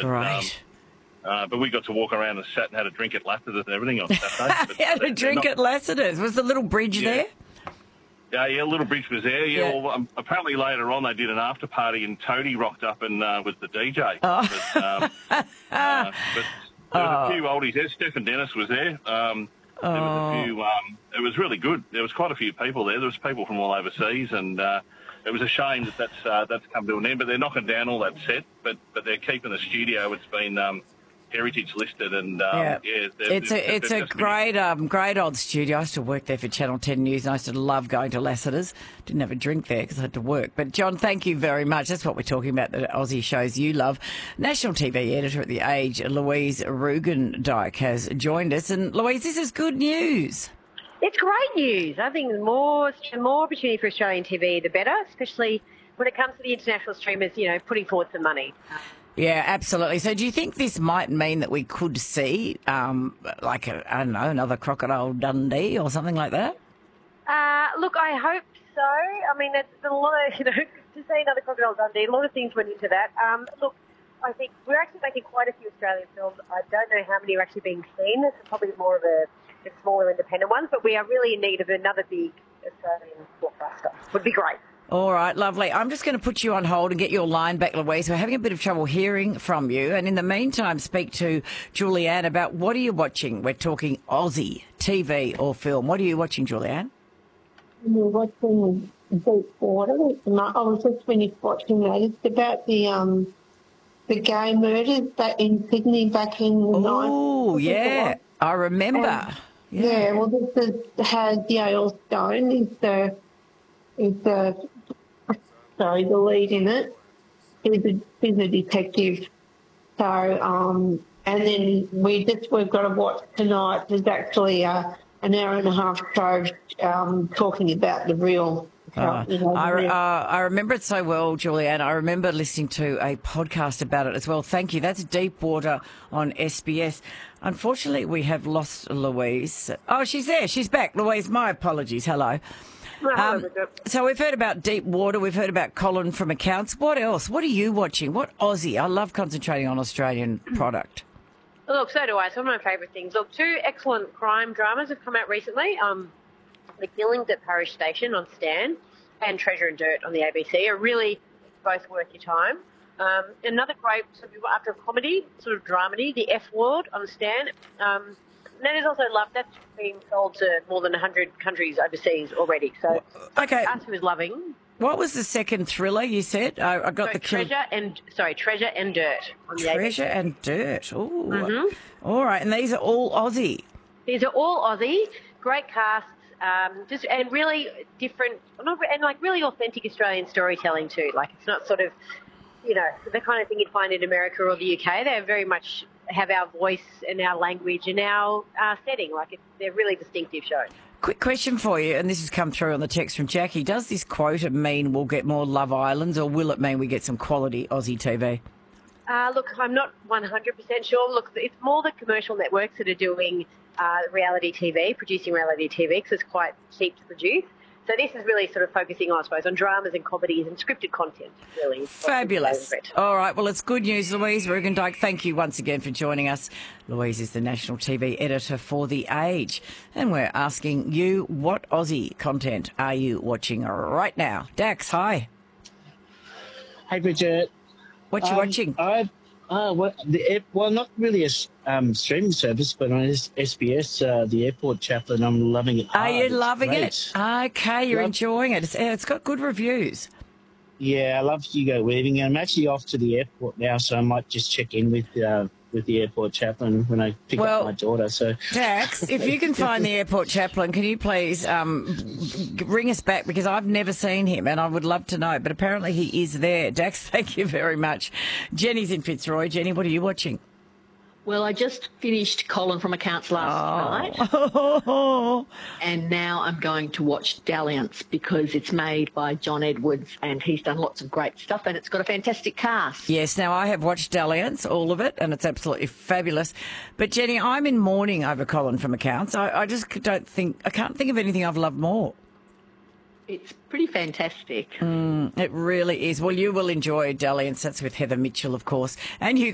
Great. But we got to walk around and sat and had a drink at Lassiter's and everything on Saturday. Had a drink at Lassiter's. Was the little bridge there? Yeah, Little Bridge was there. Yeah. Well, apparently later on they did an after party and Toadie rocked up and was the DJ. But there was a few oldies there. Stephen Dennis was there. There was a few. It was really good. There was quite a few people there. There was people from all overseas, and it was a shame that that's come to an end. But they're knocking down all that set. But they're keeping the studio. It's been heritage listed, and it's a great old studio. I used to work there for Channel 10 News, and I used to love going to Lassiter's. Didn't have a drink there because I had to work. But John, thank you very much. That's what we're talking about, the Aussie shows you love. National TV editor at The Age, Louise Rugendyke, has joined us. And Louise, this is good news. It's great news. I think the more opportunity for Australian TV, the better, especially when it comes to the international streamers, putting forward some money. Yeah, absolutely. So do you think this might mean that we could see, another Crocodile Dundee or something like that? Look, I hope so. I mean, there's a lot of, to see another Crocodile Dundee, a lot of things went into that. Look, I think we're actually making quite a few Australian films. I don't know how many are actually being seen. There's probably more of the smaller independent ones, but we are really in need of another big Australian blockbuster. Would be great. All right, lovely. I'm just going to put you on hold and get your line back, Louise. We're having a bit of trouble hearing from you. And in the meantime, speak to Julianne about what are you watching? We're talking Aussie, TV or film. What are you watching, Julianne? We're watching Deep Water. I was just finished watching that. It's about the gay murders back in Sydney back in the 90s. Oh, yeah. I remember. Well, this has Yale Stone is the lead in it. He's a detective. So, and then we've got to watch tonight. There's actually an hour and a half show talking about the real. I remember it so well, Julianne. I remember listening to a podcast about it as well. Thank you. That's Deep Water on SBS. Unfortunately, we have lost Louise. Oh, she's there. She's back. Louise, my apologies. Hello. So we've heard about Deep Water. We've heard about Colin from Accounts. What else? What are you watching? What Aussie? I love concentrating on Australian product. Look, so do I. It's one of my favourite things. Look, two excellent crime dramas have come out recently. The Killings at Parish Station on Stan and Treasure and Dirt on the ABC are really both worth your time. Another great, after a comedy, sort of dramedy, The F Word on Stan. And that is also Love. That's been sold to more than 100 countries overseas already. So, okay. Us who's loving. What was the second thriller you said? I got Treasure and Dirt on the Treasure ABC. and Dirt. Ooh. All right. And these are all Aussie. These are all Aussie. Great casts. And really different, and like really authentic Australian storytelling too. Like it's not sort of, the kind of thing you'd find in America or the UK. They very much have our voice and our language and our setting. Like they're really distinctive shows. Quick question for you, and this has come through on the text from Jackie. Does this quota mean we'll get more Love Islands, or will it mean we get some quality Aussie TV? Look, I'm not 100% sure. Look, it's more the commercial networks that are doing reality TV, producing reality TV, because it's quite cheap to produce. So this is really sort of focusing, I suppose, on dramas and comedies and scripted content, really. Fabulous. All right, well, it's good news, Louise Rugendyke. Thank you once again for joining us. Louise is the national TV editor for The Age. And we're asking you, what Aussie content are you watching right now? Dax, hi. Hey, Bridget. What you watching? Not really a streaming service, but on SBS, The Airport Chaplain, I'm loving it. Are you loving it? Okay, you're enjoying it. It's got good reviews. Yeah, I love Hugo Weaving. I'm actually off to the airport now, so I might just check in with the Airport Chaplain when I pick up my daughter. So, Dax, if you can find the Airport Chaplain, can you please ring us back, because I've never seen him and I would love to know. But apparently he is there. Dax, thank you very much. Jenny's in Fitzroy. Jenny, what are you watching? Well, I just finished Colin from Accounts last night, and now I'm going to watch Dalliance, because it's made by John Edwards and he's done lots of great stuff and it's got a fantastic cast. Yes, now I have watched Dalliance, all of it, and it's absolutely fabulous. But Jenny, I'm in mourning over Colin from Accounts. I just can't think of anything I've loved more. It's pretty fantastic. It really is. Well, you will enjoy Dalliance. That's with Heather Mitchell, of course, and Hugo